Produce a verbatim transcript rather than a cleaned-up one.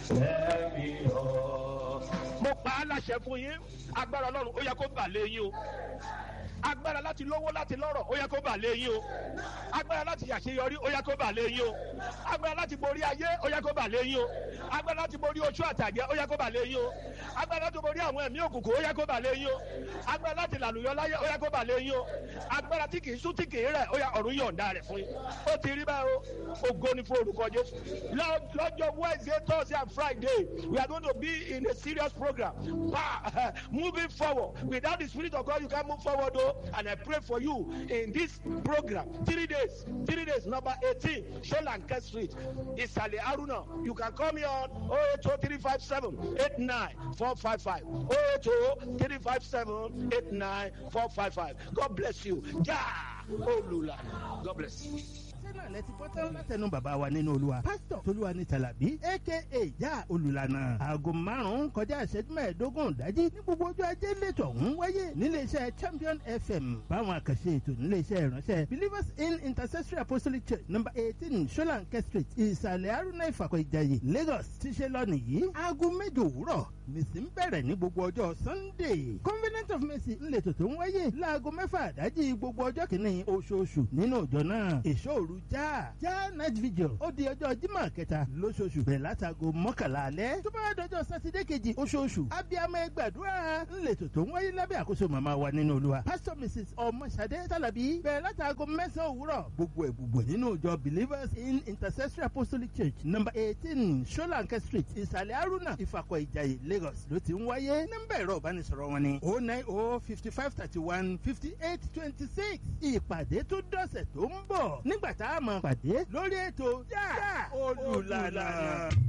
ẹ̀mí ọ̀. mo pa á láṣẹ fún yín agbára ọlọ́run ó yẹ kó bà lé yín o agbára láti lówó láti lọ́rọ̀ ó yẹ kó bà lé yín o agbára láti ṣàṣeyọrí ó yẹ kó bà lé yín o agbára láti borí ayé ó yẹ kó bà lé yín o agbára láti borí oṣù àtàjẹ́ ó yẹ kó bà lé yín o agbára láti borí àwọn ẹ̀mí òkùnkùn ó yẹ kó bà lé yín o agbára láti làlùyọ láyé ó yẹ kó bà lé yín o agbára tí kìí sún tí kìí rẹ̀ ó yẹ ọ̀run yọ̀ǹda rẹ̀ fún yín ó ti rí báyìí o ògo ni fún orúkọ Jésù lọ́jọ́ Wednesday Thursday and Friday we are going to be in a serious program pa moving forward without the Spirit of God you can't move forward o. And I pray for you in this program. Three days, three days, number eighteen, Sholanke Street, Isale Aruna. You can call me on oh eight oh three five seven eight nine four five five. oh eight oh three five seven eight nine four five five. God bless you. Ja, Olula. God bless you. náà lẹ́tí pọ́tẹ́ látẹnu bàbá wa nínú Olúwa pásítọ̀ Tolúwani Tàlàbí aka Já Olùlànà aago márùn-ún kọjá ìṣẹ́jú mẹ́ẹ̀ẹ́dógún dájí ní gbogbo ọjọ́ ajé lẹ́tọ̀ ọ̀hún wáyé níléeṣẹ́ Champion F M báwọn àkànṣe ètò níléeṣẹ́ ìránṣẹ́ Believers in Intercessory Apostolic Church number eighteen Sholanke Street Ìsàlẹ̀ Arúnà Ìfàkọ̀ Ìjàyè Lagos ti ṣe lọ nìyí aago méjì òwúrọ̀ mèsì ń bẹ̀rẹ̀ ní gbogbo ọjọ́ Sunday Covenant of Mercy ńlẹ̀tọ̀ tó ń wáyé láago mẹ́fà dájí gbogbo ọjọ́ kìíní oṣooṣù nínú ìjọ náà èso òru já já night vigil ó di ọjọ́ Jímọ̀ kẹta lóṣooṣù bẹ̀rẹ̀ látago mọ́kànlá alẹ́ tó bá dọjọ́ sátidé kejì oṣooṣù abiyamọ ẹgbàdúrà ńlẹ̀tọ̀ tó ń wáyé lábẹ́ àkóso màmá wa nínú Olúwa Pastor Missus Ọmọṣadé Tàlàbí bẹ̀rẹ̀ látago mẹ́sàn-án òwúrọ̀ gbogbo ẹ̀bùbọ̀ nínú ìjọ Believers in Intercessory Apostolic Church number eighteen Sholanke Street Ìsàlẹ̀ Arúnà Ìfàkọ̀ Ìjàyè Lagos ló ti ń wáyé nọ́mbà ẹ̀rọ ìbánisọ̀rọ̀ wọn ni oh nine oh fifty five thirty one fifty eight twenty six ìpàdé tó dọ̀sẹ̀ tó ń bọ̀ nígbà tá a máa pàdé lórí ètò Já Olùlànà.